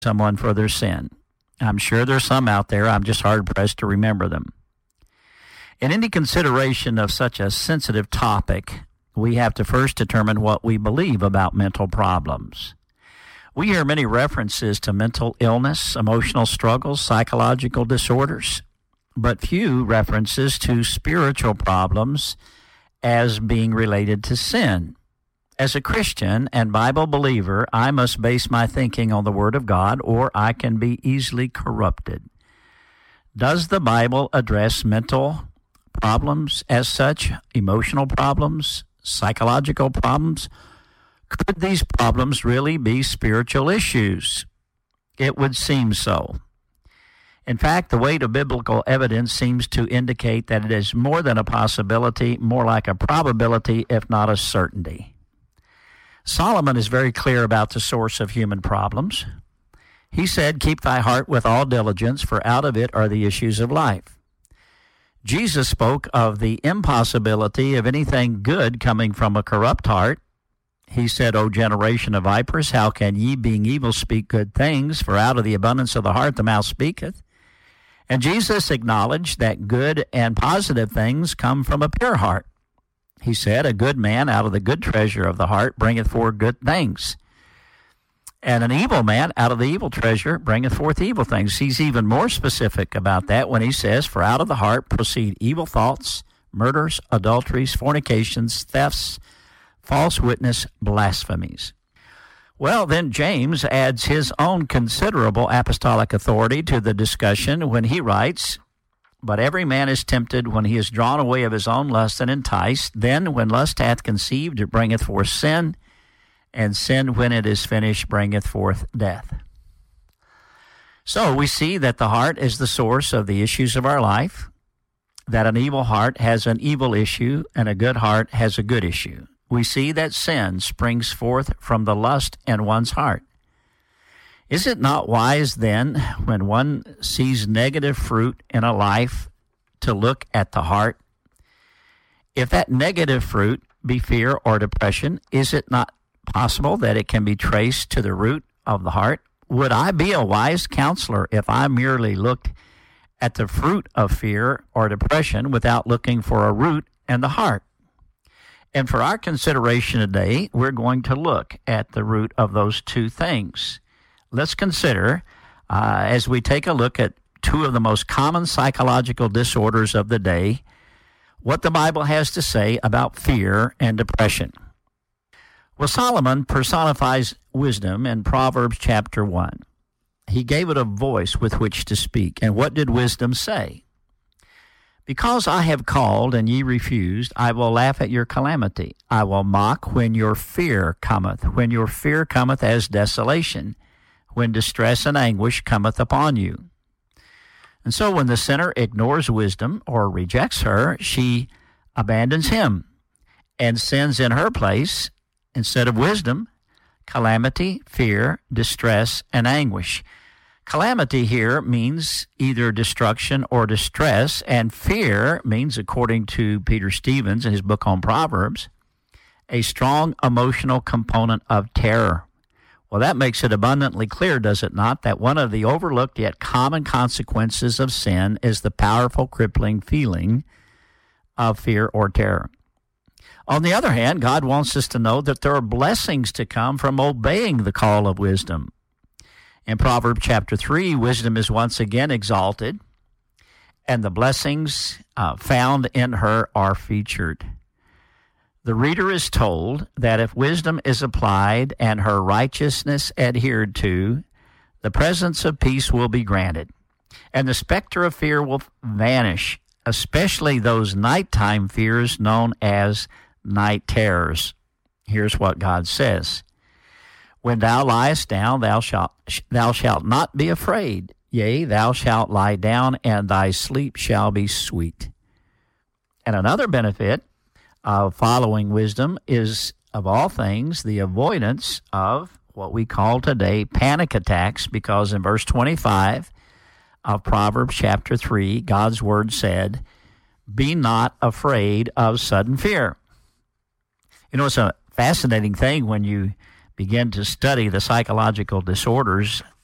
someone for their sin. I'm sure there's some out there. I'm just hard-pressed to remember them. In any consideration of such a sensitive topic, we have to first determine what we believe about mental problems. We hear many references to mental illness, emotional struggles, psychological disorders, but few references to spiritual problems as being related to sin. As a Christian and Bible believer, I must base my thinking on the Word of God, or I can be easily corrupted. Does the Bible address mental problems as such, emotional problems, psychological problems? Could these problems really be spiritual issues? It would seem so. In fact, the weight of biblical evidence seems to indicate that it is more than a possibility, more like a probability, if not a certainty. Solomon is very clear about the source of human problems. He said, "Keep thy heart with all diligence, for out of it are the issues of life." Jesus spoke of the impossibility of anything good coming from a corrupt heart. He said, "O generation of vipers, how can ye, being evil, speak good things? For out of the abundance of the heart the mouth speaketh." And Jesus acknowledged that good and positive things come from a pure heart. He said, "A good man out of the good treasure of the heart bringeth forth good things. And an evil man out of the evil treasure bringeth forth evil things." He's even more specific about that when he says, "For out of the heart proceed evil thoughts, murders, adulteries, fornications, thefts, false witness, blasphemies." Well, then James adds his own considerable apostolic authority to the discussion when he writes, "But every man is tempted when he is drawn away of his own lust and enticed. Then when lust hath conceived, it bringeth forth sin, and sin, when it is finished, bringeth forth death." So we see that the heart is the source of the issues of our life, that an evil heart has an evil issue, and a good heart has a good issue. We see that sin springs forth from the lust in one's heart. Is it not wise then, when one sees negative fruit in a life, to look at the heart? If that negative fruit be fear or depression, is it not possible that it can be traced to the root of the heart? Would I be a wise counselor if I merely looked at the fruit of fear or depression without looking for a root in the heart? And for our consideration today, we're going to look at the root of those two things. Let's consider, as we take a look at two of the most common psychological disorders of the day, what the Bible has to say about fear and depression. Well, Solomon personifies wisdom in Proverbs chapter 1. He gave it a voice with which to speak. And what did wisdom say? "Because I have called and ye refused, I will laugh at your calamity. I will mock when your fear cometh, when your fear cometh as desolation, when distress and anguish cometh upon you." And so when the sinner ignores wisdom or rejects her, she abandons him and sends in her place, instead of wisdom, calamity, fear, distress, and anguish. Calamity here means either destruction or distress, and fear means, according to Peter Stevens in his book on Proverbs, a strong emotional component of terror. Well, that makes it abundantly clear, does it not, that one of the overlooked yet common consequences of sin is the powerful, crippling feeling of fear or terror. On the other hand, God wants us to know that there are blessings to come from obeying the call of wisdom. In Proverbs chapter 3, wisdom is once again exalted, and the blessings found in her are featured. The reader is told that if wisdom is applied and her righteousness adhered to, the presence of peace will be granted, and the specter of fear will vanish, especially those nighttime fears known as night terrors. Here's what God says. "When thou liest down, thou shalt not be afraid. Yea, thou shalt lie down, and thy sleep shall be sweet." And another benefit of following wisdom is, of all things, the avoidance of what we call today panic attacks, because in verse 25 of Proverbs chapter 3, God's word said, "Be not afraid of sudden fear." You know, it's a fascinating thing when you begin to study the psychological disorders